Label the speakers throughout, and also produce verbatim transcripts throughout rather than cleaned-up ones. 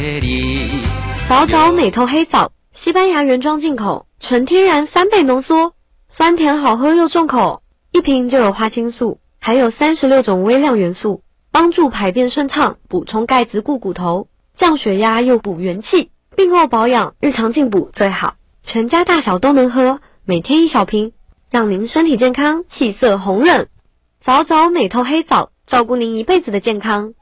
Speaker 1: 早早美透黑枣，西班牙原装进口，纯天然三倍浓缩，酸甜好喝又重口，一瓶就有花青素，还有三十六种微量元素，帮助排便顺畅，补充钙质固骨头，降血压又补元气，病后保养日常进补最好，全家大小都能喝，每天一小瓶，让您身体健康，气色红润。早早美透黑枣，照顾您一辈子的健康。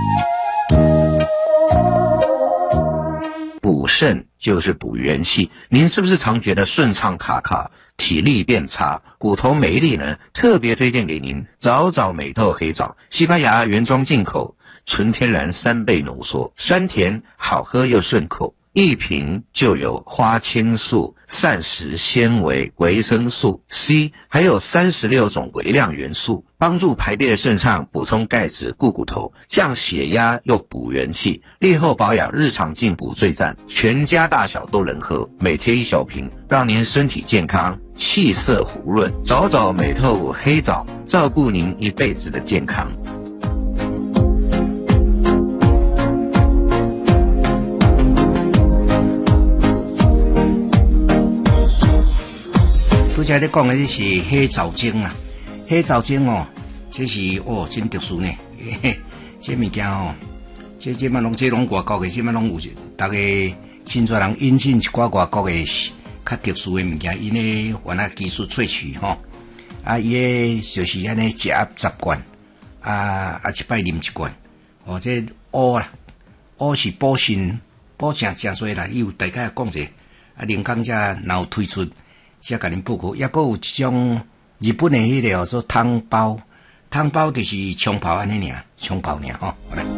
Speaker 2: 补肾就是补元气，您是不是常觉得顺畅卡卡，体力变差，骨头没力呢？特别推荐给您早早美透黑枣，西班牙原装进口，纯天然三倍浓缩，酸甜好喝又顺口，一瓶就有花青素、膳食纤维、维生素 C， 还有三十六种微量元素，帮助排便顺畅，补充钙质固骨头，降血压又补元气，例后保养日常进补最赞，全家大小都能喝，每天一小瓶，让您身体健康，气色红润。早早美透黑枣，照顾您一辈子的健康。
Speaker 3: 拄则咧讲的这是黑枣精啊，黑枣精哦，这是哦真特殊呢。嘿嘿这物件哦，这这嘛拢这拢外国的，这嘛拢有，大家真侪人引进一寡外国的较特殊的物件，因咧原来技术萃取吼，啊伊个就是安尼一盒十罐，啊啊一摆啉一罐，哦这乌啦，乌是补肾，补正正多啦，伊有大概讲者，啊林刚才若有推出。才甲恁报告，也阁有一种日本的迄个叫做汤包，汤包就是冲泡安尼尔，冲泡尔吼。好啦。